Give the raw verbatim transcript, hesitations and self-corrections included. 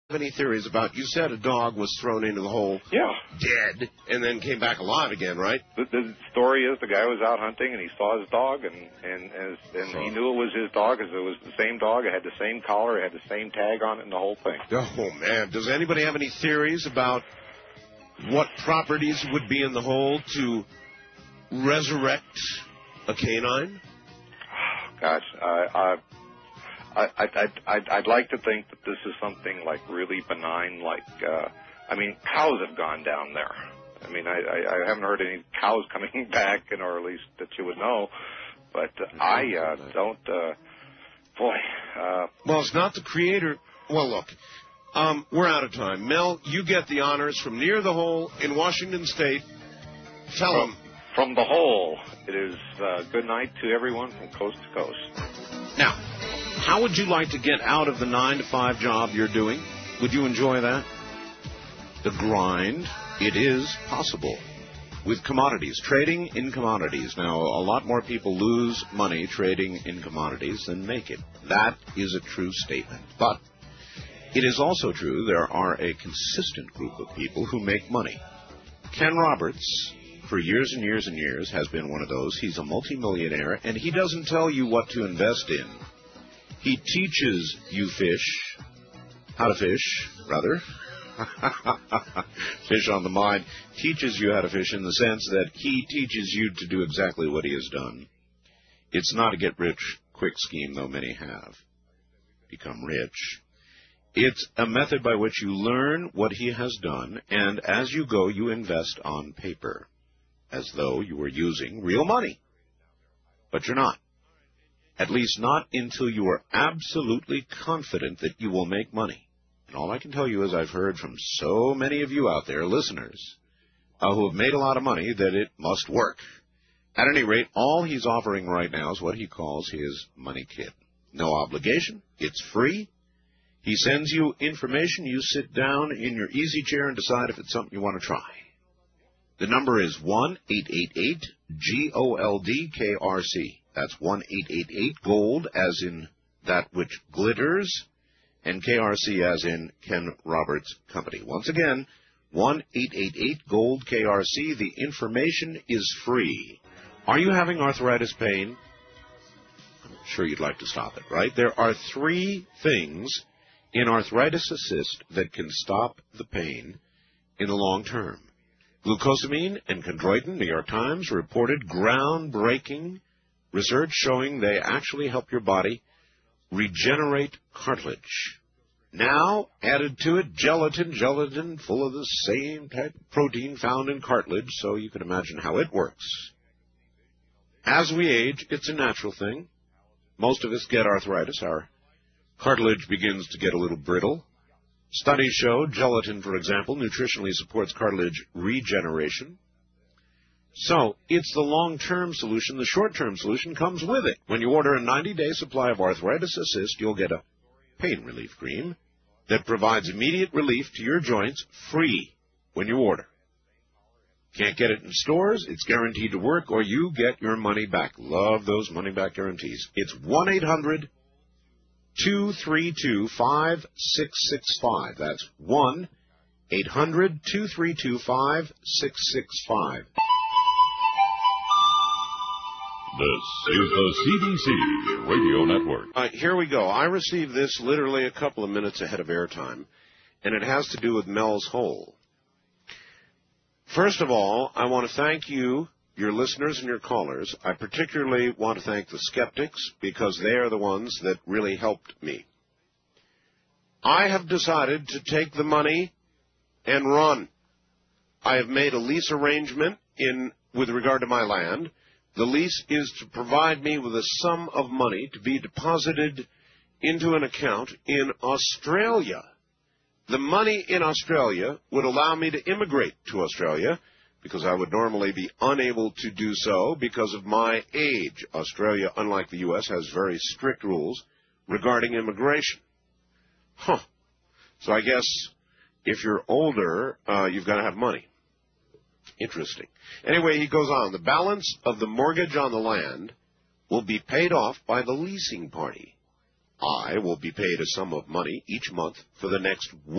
Any theories about, you said a dog was thrown into the hole yeah. dead and then came back alive again, right? The, the story is the guy was out hunting and he saw his dog and and and, and so. he knew it was his dog because it was the same dog. It had the same collar, it had the same tag on it, and the whole thing. Oh man, does anybody have any theories about what properties would be in the hole to resurrect a canine? Gosh, I. I I, I, I'd, I'd like to think that this is something like really benign, like, uh, I mean, cows have gone down there. I mean, I, I, I haven't heard any cows coming back, and, or at least that you would know, but uh, I uh, don't, uh, boy. Uh, well, it's not the creator. Well, look, um, we're out of time. Mel, you get the honors from near the hole in Washington State. Tell from, them. From the hole, it is uh, good night to everyone from coast to coast. Now, how would you like to get out of the nine to five job you're doing? Would you enjoy that? The grind, it is possible. With commodities, trading in commodities. Now, a lot more people lose money trading in commodities than make it. That is a true statement. But it is also true there are a consistent group of people who make money. Ken Roberts, for years and years and years, has been one of those. He's a multimillionaire, and he doesn't tell you what to invest in. He teaches you fish, how to fish, rather. Fish on the mind. Teaches you how to fish in the sense that he teaches you to do exactly what he has done. It's not a get-rich-quick scheme, though many have become rich. It's a method by which you learn what he has done, and as you go, you invest on paper, as though you were using real money. But you're not. At least not until you are absolutely confident that you will make money. And all I can tell you is I've heard from so many of you out there, listeners, uh, who have made a lot of money, that it must work. At any rate, all he's offering right now is what he calls his Money Kit. No obligation. It's free. He sends you information. You sit down in your easy chair and decide if it's something you want to try. The number is one eight eight eight G O L D K R C. That's one eight eight eight gold, as in that which glitters, and K R C as in Ken Roberts Company. Once again, one eight eight eight gold K R C. The information is free. Are you having arthritis pain? I'm sure you'd like to stop it, right? There are three things in Arthritis Assist that can stop the pain in the long term. Glucosamine and chondroitin. New York Times reported groundbreaking research showing they actually help your body regenerate cartilage. Now, added to it, gelatin, gelatin full of the same type of protein found in cartilage, so you can imagine how it works. As we age, it's a natural thing. Most of us get arthritis. Our cartilage begins to get a little brittle. Studies show gelatin, for example, nutritionally supports cartilage regeneration. So, it's the long-term solution. The short-term solution comes with it. When you order a ninety-day supply of Arthritis Assist, you'll get a pain relief cream that provides immediate relief to your joints free when you order. Can't get it in stores, it's guaranteed to work, or you get your money back. Love those money-back guarantees. It's one eight hundred two three two five six six five. That's one eight hundred two three two five six six five. This is the C D C Radio Network. All right, here we go. I received this literally a couple of minutes ahead of airtime, and it has to do with Mel's Hole. First of all, I want to thank you, your listeners and your callers. I particularly want to thank the skeptics because they are the ones that really helped me. I have decided to take the money and run. I have made a lease arrangement in with regard to my land. The lease is to provide me with a sum of money to be deposited into an account in Australia. The money in Australia would allow me to immigrate to Australia because I would normally be unable to do so because of my age. Australia, unlike the U S, has very strict rules regarding immigration. Huh. So I guess if you're older, uh, you've got to have money. Interesting. Anyway, he goes on. The balance of the mortgage on the land will be paid off by the leasing party. I will be paid a sum of money each month for the next